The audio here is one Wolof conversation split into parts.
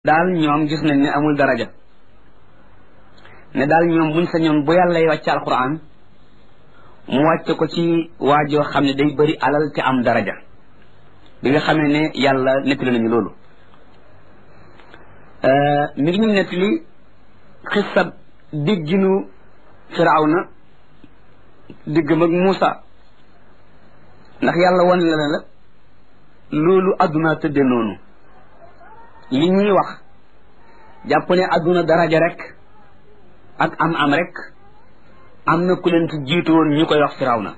daal ñoom gis nañ ne amul daraja ne daal ñoom buñ sañoon bu yàlla wàcc alquran mu wàcc ko ci waajoo xam ne day bëri alal te am daraja bi nga xamee ne yàlla nettali nañu loolu mi ngi ñu nettali xisab digginu firawna diggam ak Muusa ndax yàlla wan la la loolu adduna tëdde noonu li ñuy wax jàpp ne adduna daraja rek ak am rek am na ku leen ci jiitu woon ñu koy wax firawna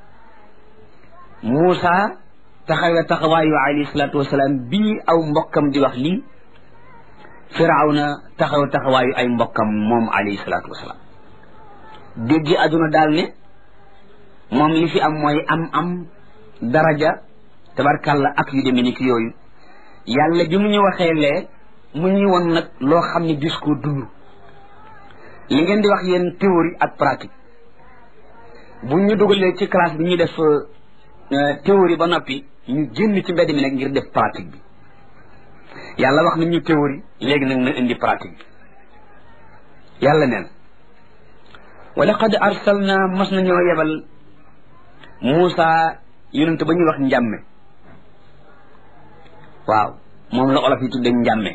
Muusa taxawe taxawaayu alayhi salaatu wasalaam bii aw mbokkam di wax lii firawna taxawe taxawaayu ay mbokkam moom alayhi salaatu wasalaam déggi adduna daal ne moom li fi am mooy am daraja tabarkàlla ak yu demee ni ki yooyu yàlla bi mu ñu waxee lee mu ñuy won nag loo xam ne discours dund li ngeen di wax yéen théorie ak pratique bu ñu dugalee ci classe bi ñuy def théorie ba noppi ñu génn ci mbedd mi nag ngir def pratique bi yàlla wax nañ ñu théorie léegi nag na indi pratique bi yàlla neen wa laqad arsalna mas nañoo yebal Muusa yonent ba ñuy wax njàmme waaw moom la olof yi tudde njàmme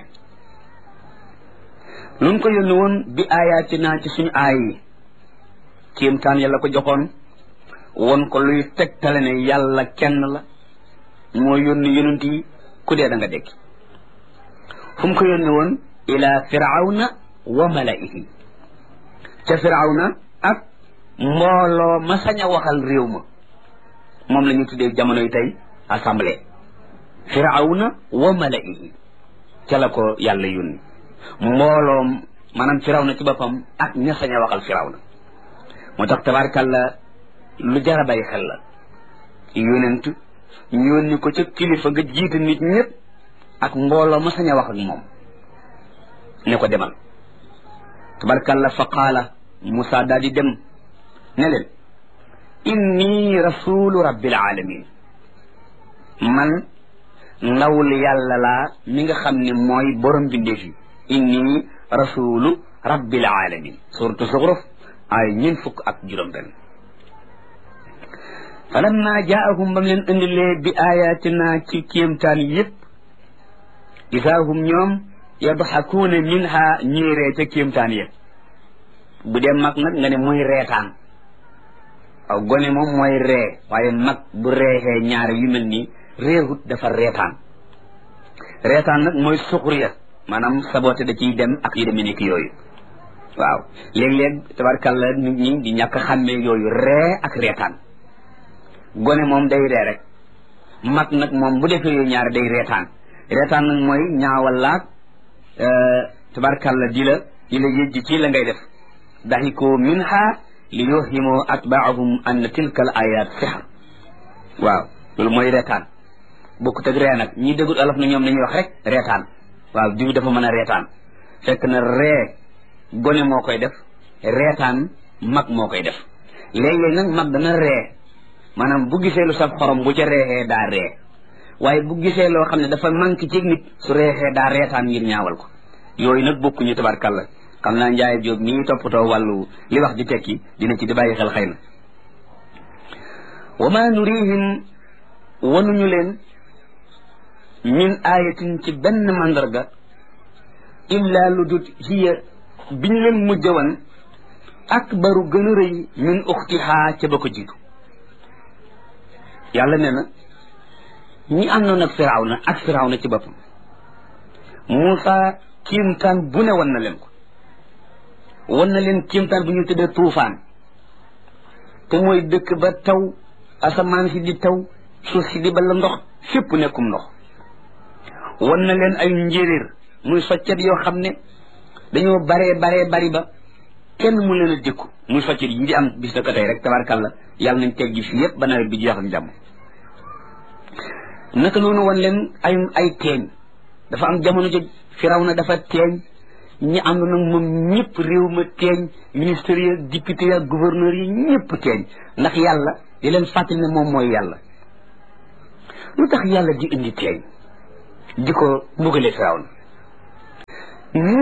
luñ ko yónni woon bi ayatina ci suñu aay yi kéemtaan yàlla ko joxoon won ko luy tegtale ne yàlla kenn la moo yónni yonent yi ku dee da nga dégg fu mu ko yónni woon ila firawna wa malaihi ca firawna ak mbooloo ma sañ a waxal réew ma moom la ñu tuddee jamonoy tey assemblée firawna wa malaihi ca la ko yàlla yónni mbooloom maanaam firawna ci boppam ak ña sañ a waxal firawna moo tax tabaarkàlla lu jar a bàyyi xel la yónent ñu yónni ko ca kilifa nga jiite nit ñëpp ak mbooloo ma sañ a wax ak moom ne ko demal tabaarkàlla fa qaala Musaa daal di dem ne leen inni rasulu rabbil alamin man ndawul yàlla laa mi nga xam ne mooy borom bindéef yi inni rasulu rabbil alamin suratu Zuxruf ay ñeent fukk ak juróom benn falamma jaahum bam leen indilee bi ayatina ci kéemtaan yëpp isaahum ñoom yadxakuuna minha ñuy ree ca kéemtaan yëpp bu dee mag nag nga ne muy reetaan aw gone moom mooy ree waaye mag bu reexee ñaari yu mel nii réewut dafa reetaan nag mooy suxriya maanaam saboote da ciy dem ak yu demee nekk yooyu waaw léeg-léeg tabarkàlla nit ñi di ñàkk xàmmee yooyu ree ak reetaan gone moom day ree rek mag nag moom bu defee yooyu ñaari day reetaan nag mooy ñaawal laag tabarkàlla di la yëjji ci la ngay def daxikoo minha li yuhimu atbaahum anna tilka al ayat sihr waaw loolu mooy reetaan bokkut ak ree nag ñi déggul olof na ñoom dañuy wax rek reetaan waaw diw dafa mën a reetaan fekk na ree gone moo koy def reetaan mag moo koy def léeg-léeg nag mag dana ree maanaam bu gisee lu saf xorom bu ca reexee daa ree waaye bu gisee loo xam ne dafa manqué ci nit su reexee daa reetaan ngir ñaawal ko yooyu nag bokkuñu tabarkàlla xam naa Njaay Jóob nii toppatoo wàllu li wax di tekki dina ci di bàyyi xel xëy na wa ma nurihim wanuñu leen min ayatin ci benn mandarga illa lu dut hiya biñ leen mujj wan akbaru gën a rëy min uxtihaa ca ba ko jiitu yàlla nee na ñi àndoon ak firawna ci boppam Muusa kiimtaan bu ne wan na leen ko wan na leen kiimtaan bu ñu tuddee tuufaan te mooy dëkk ba taw asamaan si di taw suuf si di bala ndox fépp nekkum ndox wan na leen ay njéeréer muy soccet yoo xam ne dañoo bari ba kenn mu leen a dékku muy soccet yi di am bis na ko tey rek tabarkàlla yàlla nañ teggi fii yëpp ba nawet bi jeex ak jàmm naka noonu wan leen ay teeñ dafa am jamono joj Firawna dafa teeñ ñi ànd nag moom ñëpp réew ma teeñ ministère ya député ya gouverneur yi ñëpp teeñ ndax yàlla di leen fàttali ne moom mooy yàlla lu tax yàlla di indi teeñ di ko mbugale Firawna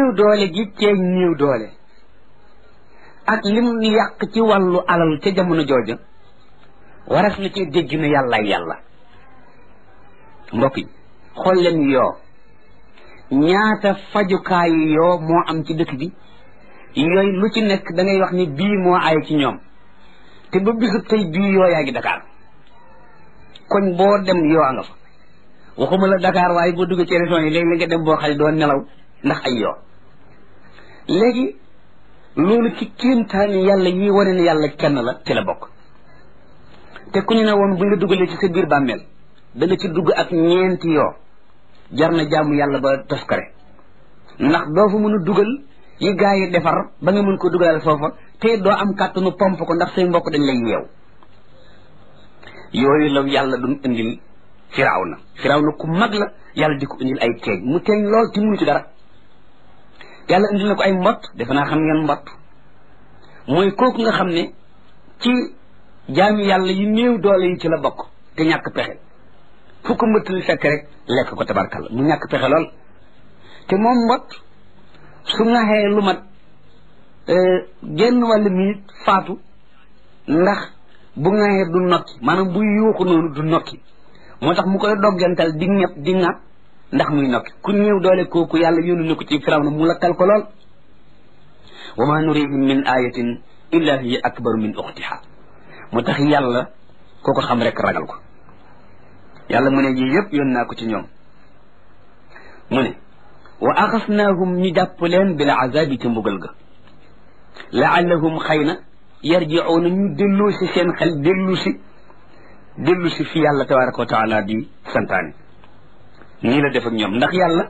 néew doole gi teeñ néew doole ak lim yàq ci wàllu alal ca jamono jooja waras na ci dégg na yàllaay yàlla mbokk yi xool leen yoo ñaata fajukaayu yoo moo am ci dëkk bi yooyu lu ci nekk da ngay wax ni bii moo ay ci ñoom te ba bisu tey bii yoo yaa ngi Dakar koñ boo dem yoo a nga fa waxuma la Dakar waaye boo duggee ci région yi léegi nga dem boo xam ne doo nelaw ndax ay yoo léegi loolu ci kéemtaani yàlla yi wane ne yàlla kenn la ci la bokk te ku ñu ne woon bu nga dugalee ci sa biir bàmmeel da nga ci dugg ak ñeenti yoo jar na jaamu yàlla ba toskare ndax doo fa mën a dugal yi gaa yi defar ba nga mën ko dugalal foofa te doo am kàttanu pomp ko ndax say mbokk dañ lay yeew yooyu la yàlla duñ indil firawna ku mag la yàlla di ko indil ay teeñ mu teeñ lool te mënu ci dara yàlla indil na ko ay mbott defe naa xam ngeen mbott mooy kooku nga xam ne ci jaami yàlla yi néew doole yi ci la bokk te ñàkk pexe fu ko mbëtt li fekk rek lekk ko tabarkalla mu ñàkk pexe lool te moom mbott su ngaxee lu mat genn wàllu minute faatu ndax bu ngaxee du nokki maanaam buy yuuxu noonu du nokki moo tax mu koy doggantal di ñëpp di ŋàpp ndax muy nokki ku néew doole kooku yàlla yónni na ko ci Firawna mu lakkal ko lool wa ma nurihim min ayatin illa hiya akbaru min uxtiha moo tax yàlla kooko xam rek ragal ko yàlla mu ne yii yëpp yónni naa ko ci ñoom mu ne wa axasnaahum ñu jàpp leen bil azabi ci mbugal ga laallahum xëy na yarjiuuna ñu dellu si seen xel dellu si fi yàlla tabaraka wa taala di santaane nii la def ak ñoom ndax yàlla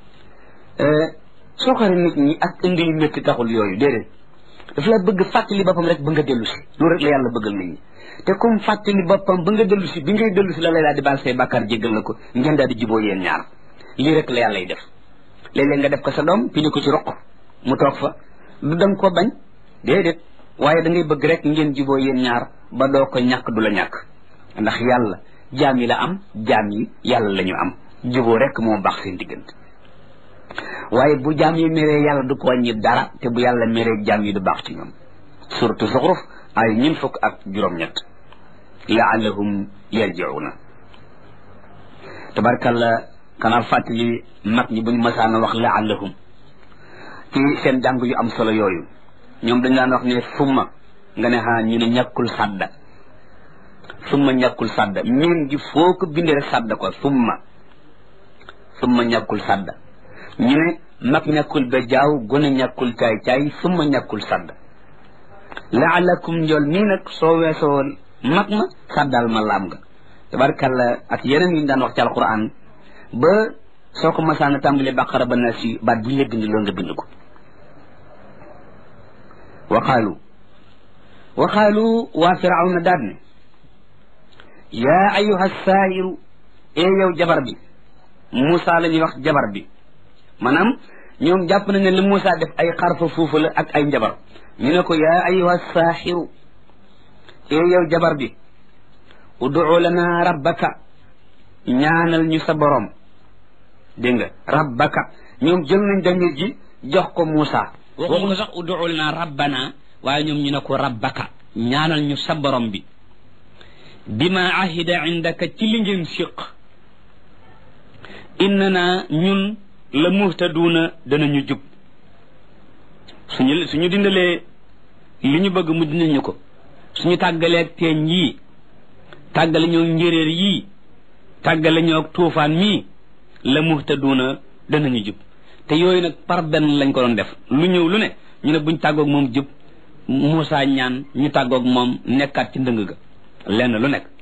soo xare nit ñi ak indi yu métti taxul yooyu déedéet daf la bëgg fàttali boppam rek ba nga dellu si loolu rek la yàlla bëggal nit ñi te comme fàttali boppam ba nga dellu si bi ngay dellu si la lay daal di baal say bàkkaar jéggal la ko ngeen daal di juboo yéen ñaar lii rek la yàlla y def léeg-léeg nga def ko sa doom pini ko ci roq mu toog fa du danga ko bañ déedéet waaye da ngay bëgg rek ngeen juboo yéen ñaar ba doo ko ñàkk du la ñàkk ndax yàlla jaam yi la am jaam yi yàlla la ñu am juboo rek moo baax seen diggante waaye bu jaam yi meree yàlla du ko wàññi dara te bu yàlla meree jaam yi du baax ci ñoom suratu Zuxruf ay 26 laallahum yarjiuna tabarkalla xanaa fàttali mag ñi buñ masaana wax laallahum ci seen jàng yu am solo yooyu ñoom dañ daan wax ne summa nga ne xaa ñu ne ñàkkul sàdda summa ñàkkul sàdda miin gi foo ko bindee rek sàdda ko summa ñàkkul sàdda ñu ne mag ñàkkul ba jaaw gone ñàkkul caay caay summa ñàkkul sàdda laalakum njool nii nag soo weesoo mag ma sàddal ma laam nga tabarkalla ak yeneen yi ñu daan wax ci alquran ba soo ko masaana tàmbale baqara ba naa si baat bu ñu la bind loolu nga bind ko wa qaalu waa firawna daat ne yaa ayuha saahiru yow jabar bi Moussa la ñuy wax jabar bi maanaam ñoom jàpp nañ ne li Moussa def ay xarfa foofu la ak ay njabar ñu ne ko yaa ayuha saahiru yow jabar bi ud'u lana rabbaka ñaanal ñu sa borom dégg nga rabbaka ñoom jël nañ damir ji jox ko Moussa waxuñu sax ud'u lana rabbana waaye ñoom ñu ne ko rabbaka ñaanal ñu sa borom bi bima ahida indaka ci li ngeen siq innana ñun la muhtaduuna danañu jub suñu dindalee li ñu bëgg mu dindal ñu ko suñu tàggaleeg teeñ yii tàggale ñoo njéréer yii tàggale ñoo tuufaan mii la muhtaduuna danañu jub te yooyu nag par benn lañ ko doon def lu ñëw lu ne ñu ne buñ tàggoog moom jub Moussa ñaan ñu tàggoog moom nekkaat ci ndëng ga lenn lu nekk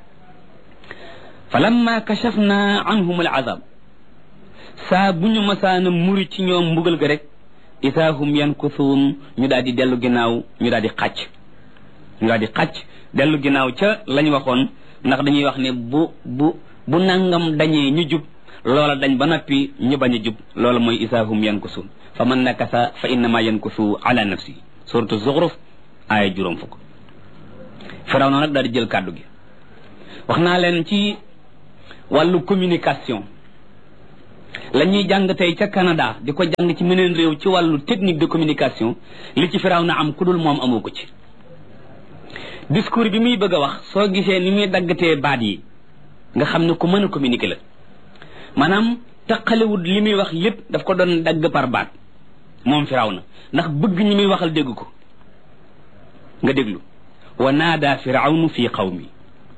fa lamma kashafna anhum al azab saa bu ñu masaana muri ci ñoom mbugal ga rek isaahum yankusuun ñu daal di dellu ginnaaw ñu daal di xàcc dellu ginnaaw ca lañ waxoon ndax dañuy wax ne bu nangam dañee ñu jub loola dañ ba noppi ñu bañ a jub loola mooy isaahum yankusuun fa man nakasa fa innama yankusu ala nafsi suratu Zuxruf aaya 40 Firawna nag daal di jël kàddu gi wax naa leen ci wàllu communication la ñuy jàng tey ca Canada di ko jàng ci meneen réew ci wàllu technique de communication li ci Firawna am ku dul moom amoo ko ci. discours bi muy bëgg a wax soo gisee ni muy daggatee baat yi nga xam ne ku mën a communiquer la maanaam taqalewut li muy wax lépp daf ko doon dagg par baat moom Firawna ndax bëgg ñi muy waxal dégg ko nga déglu wa naada firawnu fi qawmi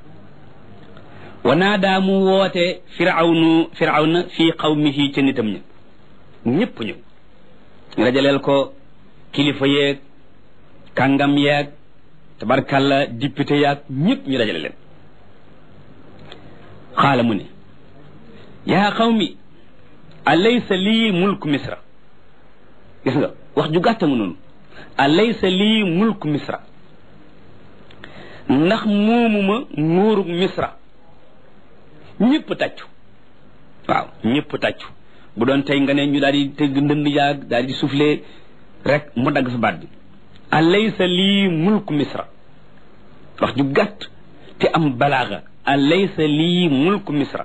wa naada mu woote firawna fi qawmihi ca nitam ña ñëpp ñëw rajaleel ko kilifa yeeg kàngam yeeg tabarkalla député yaag ñëpp ñu dajale leen xaala mu ne yaa qawmi alaysa lii mulku misra gis nga wax ju gàtta nga noonu alaysa lii mulku misra ndax moomuma nguurug misra ñëpp tàccu waaw ñëpp tàccu bu doon tey nga ne ñu daal di tëgg ndënd yaag daal di soufflé rek mu dagg sa baat bi alaysa lii mulku misra wax ju gàtt te am balaaga alaysa lii mulku misra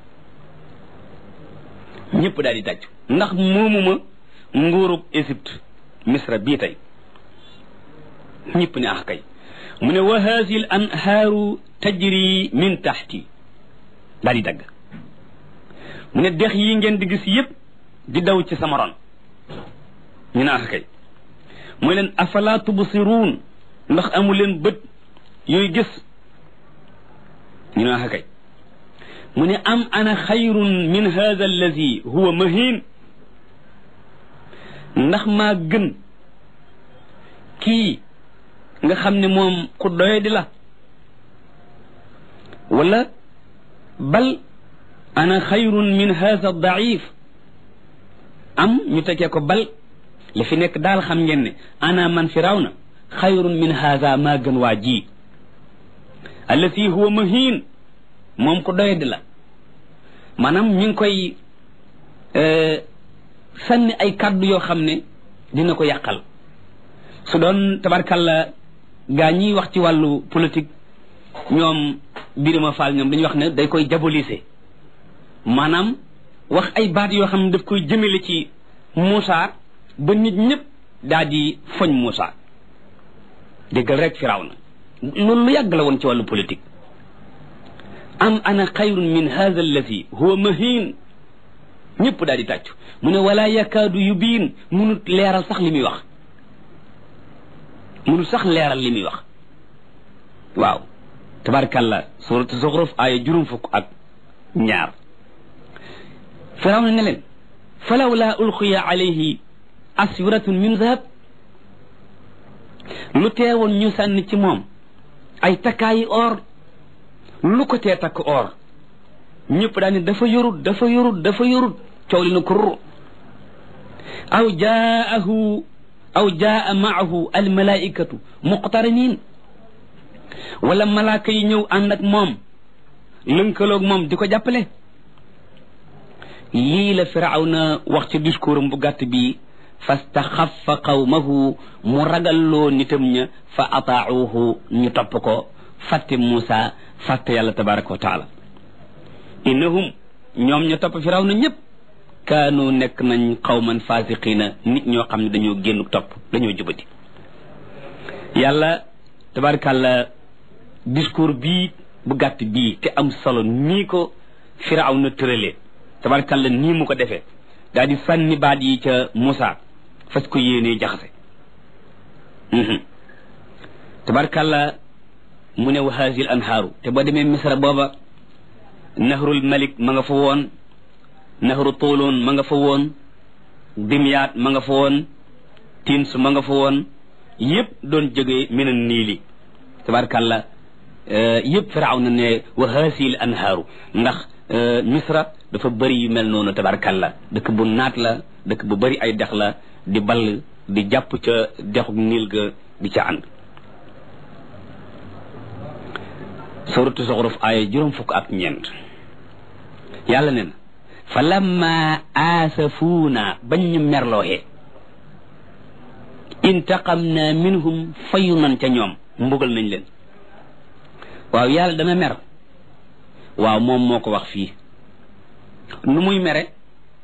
ñëpp daal di tàccu ndax moomuma nguurug Égypte misra bii tey ñëpp ne ax kay mu ne wa haadihi al anhaaru tajri min taxti daal di dagg mu ne dex yi ngeen di gis yëpp di daw ci sama ron ñu ne ax kay mooy leen afala tubsiruun ndax amu leen bët yooyu gis ñu ne ax kay mu ne am ana xayrun min haada allazi huwa mahin ndax maa gën kii nga xam ne moom ku doye di la wala bal ana xayrun min haada daif am ñu tekkee ko bal li fi nekk daal xam ngeen ne ana man firawna xayrun min haada maa gën waa ji allati huwa mahin moom ku doye di la maanaam ñu ngi koy sànni ay kàddu yoo xam ne dina ko yàqal su doon tabarkalla gaa ñiy wax ci wàllu politique ñoom Birima Fall ñoom dañuy wax ne day koy diaboliser maanaam wax ay baat yoo xam ne daf koy jëmale ci Moussa ba nit ñëpp daal di foñ Moussa déggal rek Firawna loolu lu yàgg la woon ci wàllu politique am ana xayrun min hadha allazi huwa mahin ñëpp daal di tàccu mu ne wala yakaadu yubiin munut leeral sax li muy wax munut sax leeral li muy wax waaw tabarkalla suratu Zuxruf aaya 62 Firawna ne leen falawla ulqiya alayhi aswiratun min zahab lu teewoon ñu sànni ci moom ay takkaayi or lu ko tee takk or ñëpp daal ne dafa yorut coow li na kurr aw jaa maahu almalaikatu muqtarinin wala malaaka yi ñëw ànd ak moom lënkaloog moom di ko jàppale lii la Firawna wax ci discours am bu gàtt bi fastaxaffa qawmahu mu ragalloo nitam ña fa ataacuhu ñu topp ko fàtte Muusa fàtte yàlla tabaraka wa taala innahum ñoom ñu topp Firawna ñëpp kaanu nekk nañ qawman fasiqina nit ñoo xam ne dañoo génn topp dañoo jubati yàlla tabarakàlla discours bii bu gàtt bii te am solo nii ko Firawna tëralee tabarakàlla nii mu ko defee daal di sànni baat yi ca Muusa fas ko yéenee jaxase tabarakàlla mu ne wa haazil anhaaru te boo demee Misra booba nahrul malik ma nga fa woon nahru tuulun ma nga fa woon dimyaat ma nga fa woon tins ma nga fa woon yëpp doon jógee minan niili tabarakàlla yëpp Firawna ne wa haazil anhaaru ndax Misra dafa bëri yu mel noonu tabarakàlla dëkk bu naat la dëkk bu bëri ay dex la di ball di jàpp ca dexu niil ga di ca ànd suratu Zuxruf aaya 64 yàlla ne na fa lamma aasafuuna bañ ñu merlooxee intaqamna minhum fayu nan ca ñoom mbugal nañ leen waaw yàlla dana mer waaw moom moo ko wax fii nu muy mere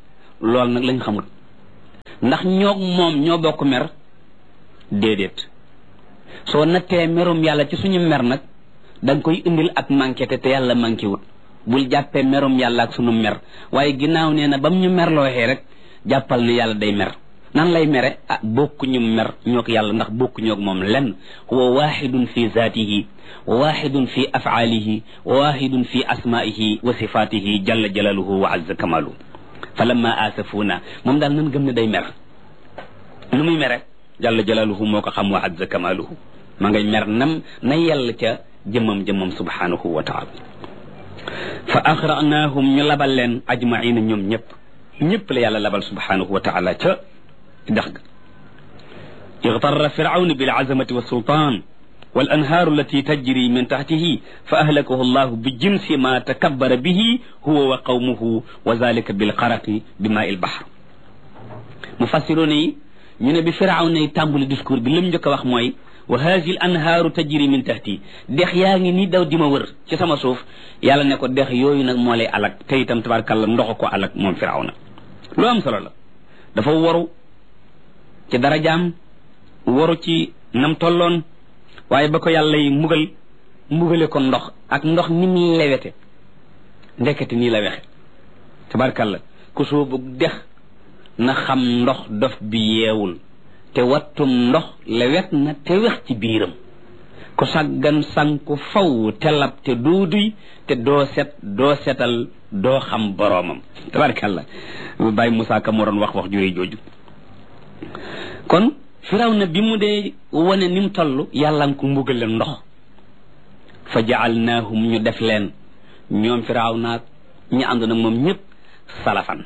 lool nag lañ xamut ndax ñoog moom ñoo bokk mer déedéet soo nattee merum yàlla ci suñu mer nag da nga koy indil ak manqué te yàlla manqué wut bul jàppee merum yàlla ak sunu mer waaye ginnaaw nee na bam ñu merlooxee rek jàppal ne yàlla day mer nan lay mere bokkuñu mer ñoog yàlla ndax bokkuñoog moom lenn huwa waxidun fi zaatihi wa waxidun fi afaalihi wa waxidun fi asmaihi wa sifatihi jalla jalaluhu wa azza kamaluhu fa lamma asafuuna moom daal nan gëm ne day mer nu muy mere jalla jalaluhu moo ko xam wa azza kamaluhu ma ngay mer nam na yàlla ca jëmmam subhanahu wa taala fa axranaahum ñu labal leen ajmaina ñoom ñëpp la yàlla labal subhanahu wa taala ca dex ga ixtarra firawna bil azamati wa sultaan wal anhaaru allati tajri min taxtihi fa ahlakahu allahu bi jinsi ma takabbara bihi huwa wa qawmuhu wa zalika bil xaraqi bi maa il bahr mufassiroona yi ñu ne bi firawna yi tàmbali discours bi lim njëkk a wax mooy wa haazil anhaaru tajri min tahti dex yaa ngi nii daw di ma wër ci sama suuf yàlla ne ko dex yooyu nag moo lay alak te itam tabarkàlla ndox ko alak moom firawna lu am solo la dafa waru ci darajaam waru ci nam tolloon waaye ba ko yàlla yi mbugale ko ndox ak ndox ni muy lewete ndekete nii la wexe tabarkàlla ku soobu dex na xam ndox dof bi yeewul te wattum ndox lewet na te wex ci biiram ku saggan sanku faw te lab te duuduy te doo setal doo xam boroomam tabarkàlla Baye Moussa Ka moo doon wax juree jooju kon Firawna bi mu dee wane ni mu toll yàlla nga ko mbugale ndox fa jaalnaahum ñu def leen ñoom Firawna ñi ànd nag moom ñëpp salafan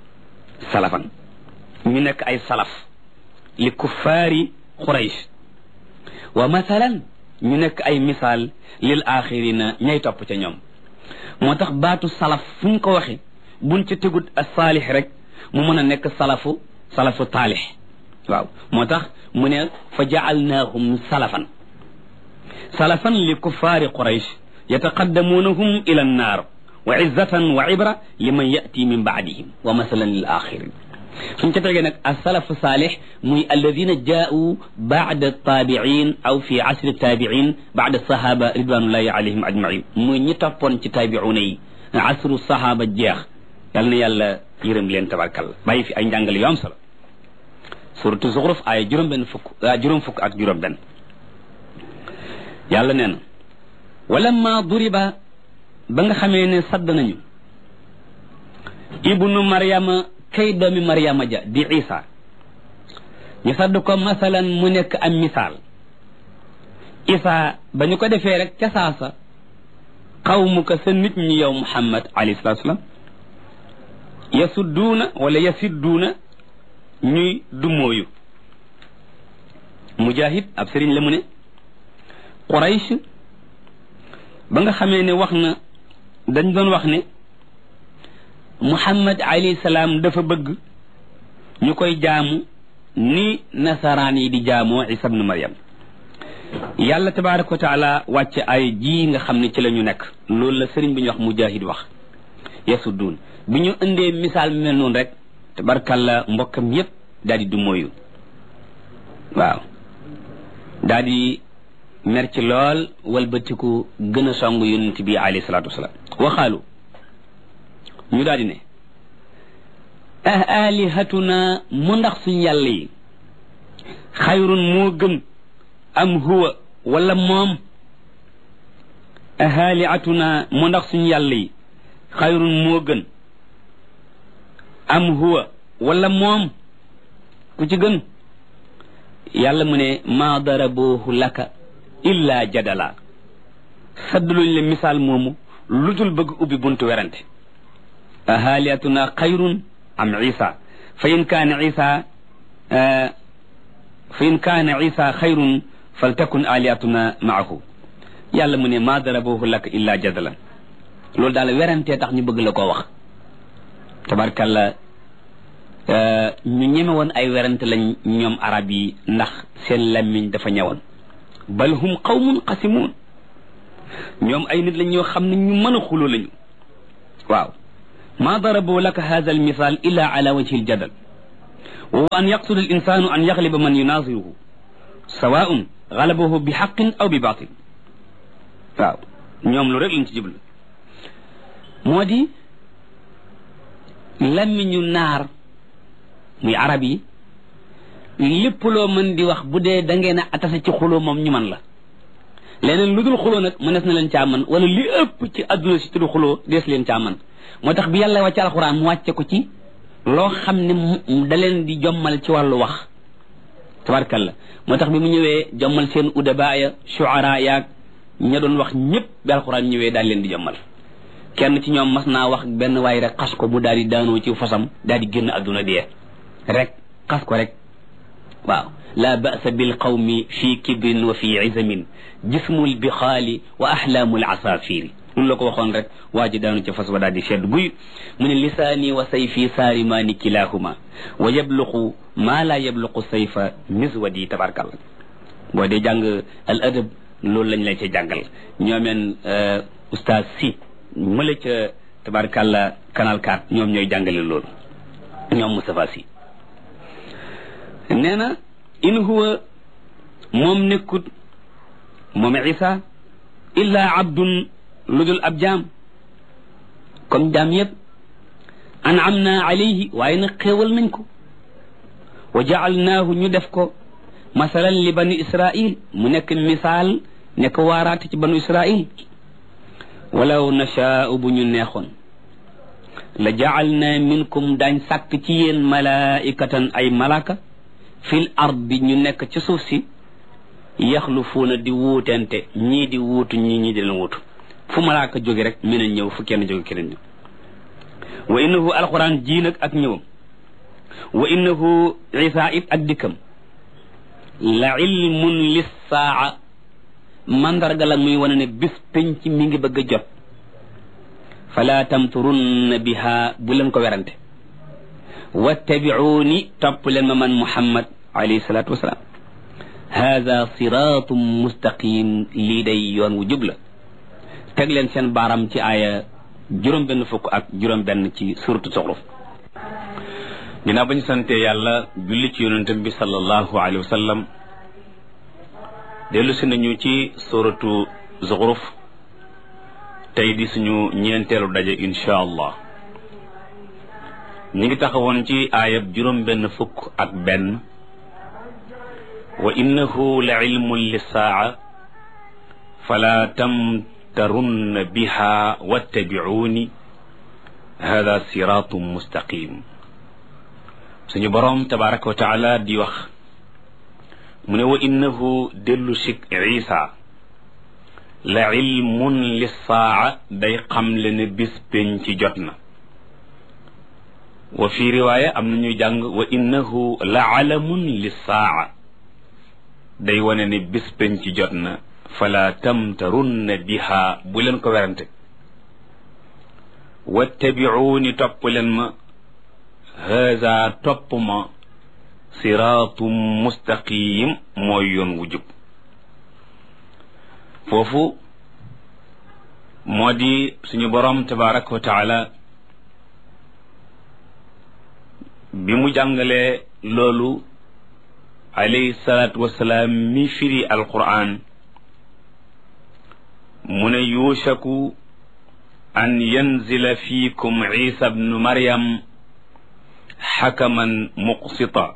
ñu nekk ay salaf li kuffaari Quraysh wa mathalan ñu nekk ay misaal lil axirina ñay topp ca ñoom moo tax baatu salaf fu ñu ko waxe buñ ca tegut as saalix rek mu mën a nekk salafu taalix waaw moo tax mu ne fa jaalnaahum salafan li kuffaari Quraysh yataqaddamuunahum ila annaar wa izzatan wa ibra liman yati min baadihim wa masalan lil axirin suñ ca tegee nag as-salafu saalix muy alladina jaau baada taabiin aw fi asri taabiin baada sahaba ridwanullahi alayhim ajmain muy ñi toppoon ci taabiuna yi asru sahaba jeex yal na yàlla yërëm leen tabarkalla bàyyi fi ay njàngale yu am solo suratu zuxruf ay juróom fukk ak juróom benn yàlla nee na walamma duriba ba nga xamee ne sadd nañu ibnu maryama kay doomi maryama ja di isa ñu sadd ko masalan mu nekk am misaal isa ba ñu ko defee rek ca saasa qawmuka sa nit ñi yow muhammad alayhi salatu wasalam yasidduuna ñuy dumóoyu mujahid ab sëriñ la mu ne Quraysh ba nga xamee ne wax na dañ doon wax ne muhammad alayhi salaam dafa bëgg ñu koy jaamu ni nasaraan yi di jaamoo isa ibn maryam yàlla tabaraka wa taala wàcce ay ji nga xam ne ci la ñu nekk loolu la sëriñ bi ñu wax mujahid wax yasudduun bi ñu indee misaal mel noonu rek tabarkalla mbokkam yépp daal di du mooyu waaw daal di mer ci lool walbatiku gën a song yonent bi alayhi salaatu wasalaam waxaalu ñu daal di ne alihatuna mu ndax suñ yàlla yi xayrun moo gën am huwa wala moom ahaliatuna mu ndax suñ yàlla yi xayrun moo gën am huwa wala moom ku ci gën yàlla mu ne maa darabuhu laka illa jadala saddluñ le misaal moomu lu dul bëgg ubbi buntu werante ahaliatuna xayrun am isa fa in kaana isa xayrun faltakun aliatuna maahu yàlla mu ne maa darabuhu laka illa jadalan loolu daal werantee tax ñu bëgg la koo wax tabarkalla ñu ñeme woon ay werante lañ ñoom arab yi ndax seen lammiñ dafa ñëwoon bal hum qawmun qasimun ñoom ay nit lañ ñoo xam ne ñu mën a xuloo lañu waaw ma darabu laka hadha almithal illa ala wajhi aljadal wa an yaqsuda alinsanu an yaghliba man yunaziruhu sawaun galabahu bi haqqin aw bi batil waaw ñoom lu rek lañ ci jublu moo di làmmiñu naar muy arab yi lépp loo mën di wax bu dee da ngeen a atase ci xuloo moom ñu man la leneen lu dul xuloo nag mënees na leen caa man wala li ëpp ci adduna si tudd xuloo dees leen caa man moo tax bi yàlla wàcce alxuraan mu wàcce ko ci loo xam ne da leen di jommal ci wàllu wax tabarkalla moo tax bi mu ñëwee jommal seen udaba ya shuara yaag ña doon wax ñëpp bi alxuraan ñëwee daal leen di jommal kenn ci ñoom mas naa wax benn waay rek xas ko mu daal di daanoo ci fasam daal di génn adduna dee rek xas ko rek waaw la ba'sa bil qawmi fi kibrin wa fi izamin jismul bixaali wa ahlaamul asafiri nun la ko waxoon rek waa ji daanu ci fas wa daal di sedd guy mu ne lisaani wa sayfi saarimaani kilahuma wa yabluqu maa laa yabluqu sayfa miswadi tabarkalla boo dee jàng al adab loolu lañ lay ca jàngal ñoomeen oustaz si mëla ca tabarkalla canal 4 ñoom ñooy jàngale loolu ñoom Moustapha si nee na in huwa moom nekkut moom isa illa abdun lu dul ab jaam comme jaam yëpp an'amna alayhi waaye nag xéewal nañ ko wa ja'alnaahu ñu def ko masalan li bani israil mu nekk misaal nekk waaraate ci banu israil walaw nashaa'u bu ñu neexoon la ja'alna minkum daañ sàkk ci yéen malaikatan ay malaka fil ardi ñu nekk ci suuf si yaxlufuuna di wuutente ñii di wuutu ñii di leen wuutu fu malaaka jóge rek mën a ñëw fu kenn jóge keneen ñëw wa innahu alquran ji nag ak ñëwam wa innahu isa it ak dikkam la ilmun lissaa mandarga la muy wane ne bis penc mi ngi bëgg a jot fala tamturunna biha bu leen ko werante wattabi'uuni topp leen ma man muhammad alayhi salaatu wasalaam hada siratum mustaqim lii day yoon wu jub la teg leen seen baaram ci aaya juróom-benn fukk ak juróom-benn ci suratu Zuxruf ginnaaw ba ñu sante yàlla julli ci yonentam bi sallallahu alayhi wa sallam dellu si nañu ci suratu Zuxruf tey di suñu ñeenteelu daje insha allah ñu ngi taxawoon ci aayab juróom-benn fukk ak benn wa innahu la ilmun lissaa fala tamtarunna biha wattabi'uuni hada siratum mustaqim suñu boroom tabaraka wa taala di wax mu ne wa innahu dellu sik isa la ilmun lissaa day xamle ne bis pénc ci jot na wa fi riwaaya am nañuy jàng wa innahu la alamun lissaa day wane ne bis pénc ci jot na fala tamtarunna biha bu leen ko werante wattabi'uuni topp leen ma haza topp ma siraatum mustaqim mooy yoon wu jub foofu moo di suñu boroom tabaraka wa taala bi mu jàngalee loolu alayhi salaatu wasalaam mi firi alquran mu ne yuushaku an yanzila fiikum isa bnu maryam xakaman muqsita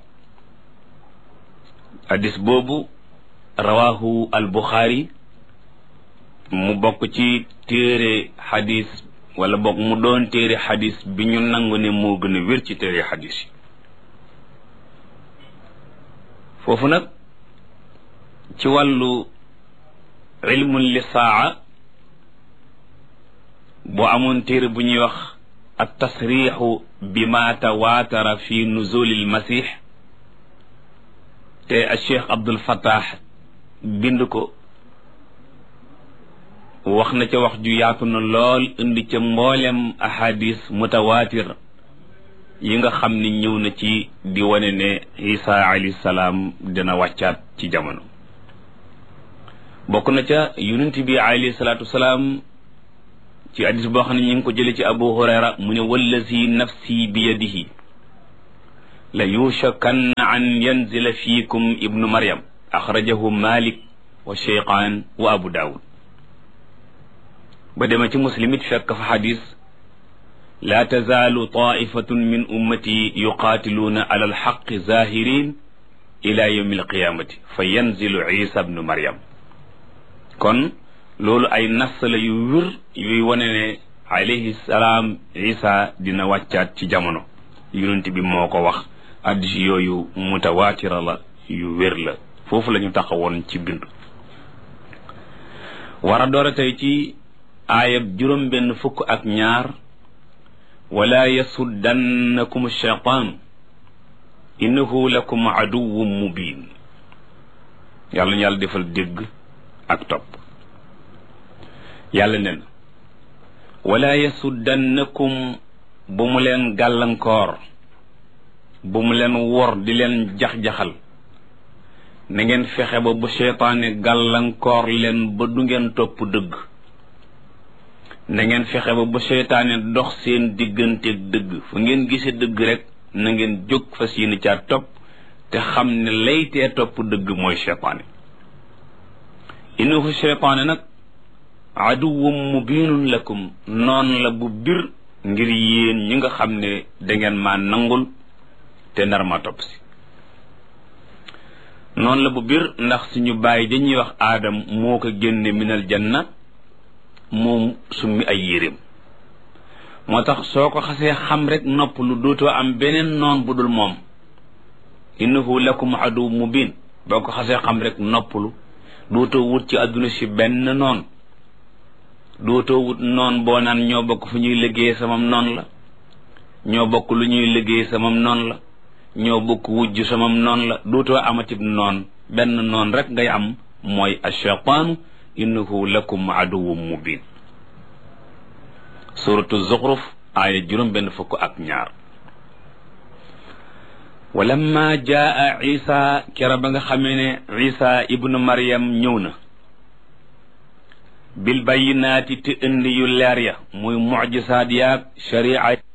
hadis boobu rawahu albuxaari mu bokk ci téere xadis wala bokk mu doon téere xadis bi ñu nangu ne moo gën a wér ci téere xadis yi foofu nag ci wàllu ilmun lisaa boo amoon téere bu ñuy wax at tasrixu bi ma tawaatara fi nuzulil masih te a cheikh Abdul Fattah bind ko wax na ca wax ju yaatu na lool indi ca mboolem ahadis mutawaatir yi nga xam ni ñëw na ci di wane ne isa alayhi salaam dina wàccaat ci jamono bokk na ca yonent bi alayhi salaatu wasalaam ci hadis boo xam ne ñu ngi ko jële ci Abu Hurayra mu ne wallazi nafsi bi yadihi la yushakanna an yanzila fiikum ibnu Maryam axrajahu Malik wa Cheykhaan wa Abu Daawud ba dema ci Muslim it fekk fa hadis laa tazaalu taifatun min ummati yuqaatiluuna ala alxaqi zahirin ila yawmi alqiyamati fa yanzilu Isa ibnu Maryam kon loolu ay nas la yu wér yuy wane ne alayhi salaam Isa dina wàccaat ci jamono yonent bi moo ko wax addis yooyu mutawaatira la yu wér la foofu la ñu taxawoon ci bindu war a door a tey ci aayab juróom benn fukk ak ñaar wala yasuddannakum shaytaan innahu lakum aduwwun mubin yàlla ñu yàlla defal dégg ak topp yàlla nen wala yasuddannakum bu mu leen gàllankoor bu mu leen wor di leen jax-jaxal na ngeen fexe ba bu seytaane gàllankoor leen ba du ngeen topp dëgg na ngeen fexe ba bu seytaane dox seen digganteeg dëgg fu ngeen gisee dëgg rek na ngeen jóg fas yéene caa topp te xam ne laytee topp dëgg mooy seytaane innahu seytaane nag aduwwum mubinun lakum noon la bu bir ngir yéen ñi nga xam ne dangeen maa nangul te nar ma topp si noonu la bu bir ndax suñu bàyyi dañuy wax aadam moo ko génne minal janna moom summi ay yéreem moo tax soo ko xasee xam rek nopp lu dootoo am beneen noon bu dul moom innahu lakum aduw mubin boo ko xasee xam rek noppalu dootoo wut ci àdduna si benn noon dootoo wut noon boo naan ñoo bokk fu ñuy liggéey samam noon la ñoo bokk lu ñuy liggéey samam noon la ñoo bokk wujj samam noon la dootoo amatib noon benn noon rek ngay am mooy ash-shaytaanu innahu lakum aduwwun mubin suratu Zuxruf aaya juróom benn fukk ak ñaar walamma jaa Isa kera ba nga xamee ne Isa ibnu Maryam ñëw na bil bayyinaati te indi yu leer ya muy mucjisaat yaag sharia